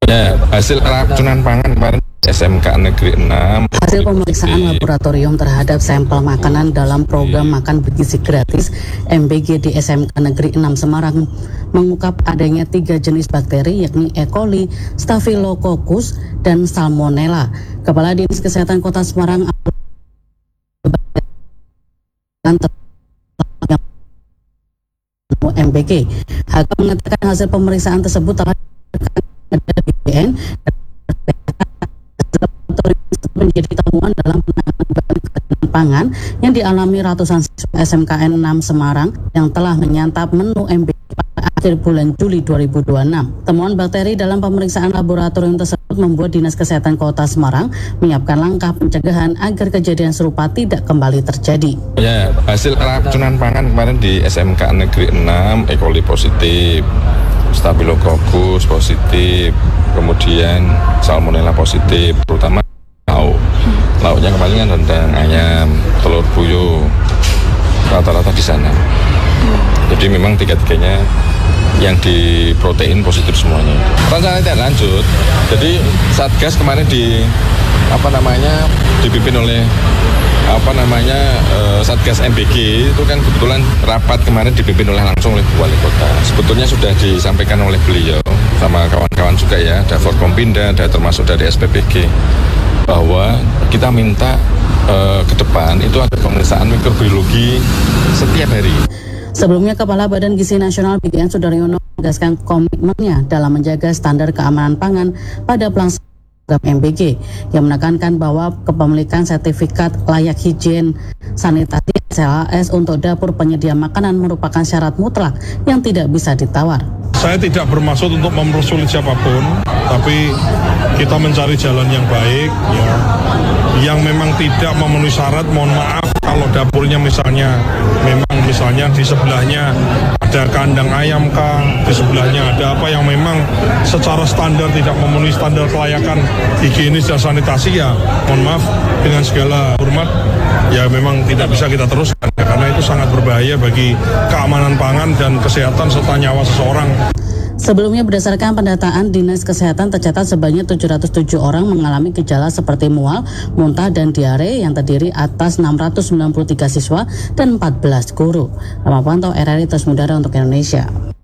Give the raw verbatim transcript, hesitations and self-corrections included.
Ya, hasil keracunan pangan kemarin S M K Negeri enam. Hasil pemeriksaan laboratorium terhadap sampel makanan dalam program makan bergizi gratis M B G di S M K Negeri enam Semarang mengungkap adanya tiga jenis bakteri yakni E. coli, Staphylococcus, dan Salmonella. Kepala Dinas Kesehatan Kota Semarang M B G H K mengatakan hasil pemeriksaan tersebut telah ada B P N menjadi temuan dalam penanganan pangan yang dialami ratusan siswa S M K N enam Semarang yang telah menyantap menu M B G pada akhir bulan Juli dua ribu dua puluh enam. Temuan bakteri dalam pemeriksaan laboratorium tersebut membuat Dinas Kesehatan Kota Semarang menyiapkan langkah pencegahan agar kejadian serupa tidak kembali terjadi. Ya, hasil keracunan pangan kemarin di S M K Negeri enam, E. coli positif, Staphylococcus positif, kemudian Salmonella positif, terutama lauk. Lauknya kemarin kan rendang ayam, telur puyuh, rata-rata di sana. Jadi memang tiga-tiganya yang di protein positif semuanya. Rencana tidak lanjut. Jadi Satgas kemarin di apa namanya dipimpin oleh apa namanya uh, Satgas M B G itu kan kebetulan rapat kemarin dipimpin oleh langsung oleh Wali Kota. Sebetulnya sudah disampaikan oleh beliau sama kawan-kawan juga ya, ada Forkompinda, ada termasuk dari S P B G, bahwa kita minta uh, ke depan itu ada pemeriksaan mikrobiologi setiap hari. Sebelumnya, Kepala Badan Gizi Nasional B G N Sudaryono menegaskan komitmennya dalam menjaga standar keamanan pangan pada pelaksanaan program M B G yang menekankan bahwa kepemilikan sertifikat layak higien sanitasi S L A S untuk dapur penyedia makanan merupakan syarat mutlak yang tidak bisa ditawar. Saya tidak bermaksud untuk mempersulit siapapun, tapi kita mencari jalan yang baik, ya, yang memang tidak memenuhi syarat. Mohon maaf kalau dapurnya misalnya, memang misalnya di sebelahnya ada kandang ayam kah, di sebelahnya ada apa yang memang secara standar tidak memenuhi standar kelayakan higienis dan sanitasi, ya mohon maaf dengan segala hormat, ya memang tidak bisa kita teruskan, ya, karena itu sangat berbahaya bagi keamanan pangan dan kesehatan serta nyawa seseorang. Sebelumnya berdasarkan pendataan Dinas Kesehatan tercatat sebanyak tujuh ratus tujuh orang mengalami gejala seperti mual, muntah, dan diare yang terdiri atas enam ratus sembilan puluh tiga siswa dan empat belas guru. Rama Pantau, R R I Terus Mudara untuk Indonesia.